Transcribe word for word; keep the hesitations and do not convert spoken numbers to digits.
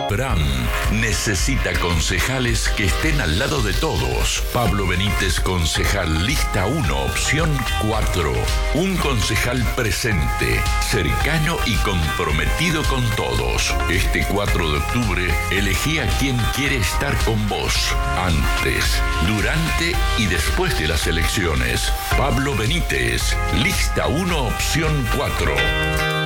P R A M necesita concejales que estén al lado de todos. Pablo Benítez, concejal, lista uno, opción cuatro. Un concejal presente, cercano y comprometido con todos. Este cuatro de octubre, elegí a quien quiere estar con vos. Antes, durante y después de las elecciones. Pablo Benítez, lista uno, opción cuatro.